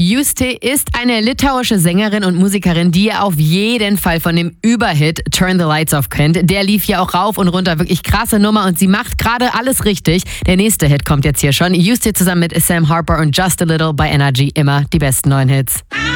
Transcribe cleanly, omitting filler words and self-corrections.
Juste ist eine litauische Sängerin und Musikerin, die ihr auf jeden Fall von dem Überhit Turn the Lights Off kennt. Der lief ja auch rauf und runter, wirklich krasse Nummer und sie macht gerade alles richtig. Der nächste Hit kommt jetzt hier schon. Juste zusammen mit Sam Harper und Just a Little bei Energy, immer die besten neuen Hits.